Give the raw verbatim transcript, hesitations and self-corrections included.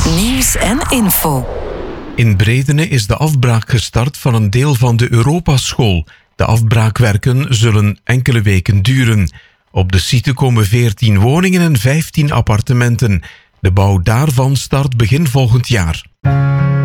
Nieuws en info. In Bredene is de afbraak gestart van een deel van de Europaschool. De afbraakwerken zullen enkele weken duren. Op de site komen veertien woningen en vijftien appartementen. De bouw daarvan start begin volgend jaar.